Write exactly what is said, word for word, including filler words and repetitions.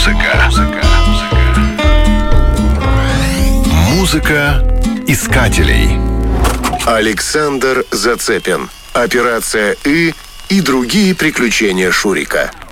Музыка. Музыка искателей. Александр Зацепин. Операция «И» и другие приключения Шурика.